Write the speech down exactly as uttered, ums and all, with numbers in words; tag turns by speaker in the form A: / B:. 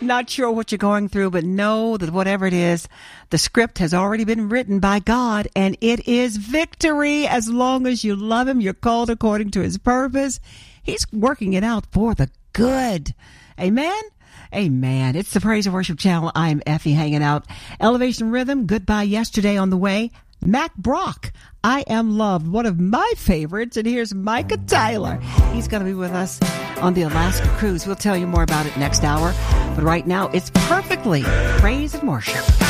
A: Not sure what you're going through, but know that whatever it is, the script has already been written by God, and it is victory. As long as you love him, you're called according to his purpose. He's working it out for the good. Amen? Amen. It's the Praise and Worship Channel. I'm Effie hanging out. Elevation Rhythm, Goodbye Yesterday on the way. Mac Brock, I Am Loved, one of my favorites. And here's Micah Tyler. He's going to be with us on the Alaska cruise. We'll tell you more about it next hour. But right now, it's perfectly Praise and Worship.